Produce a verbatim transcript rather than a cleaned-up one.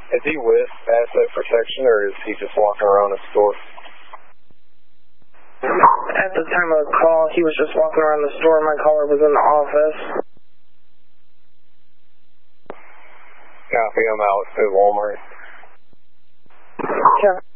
Is he with asset protection, or is he just walking around the store? At the time of the call, he was just walking around the store. My caller was in the office. Copy, I'm out at Walmart. Yeah.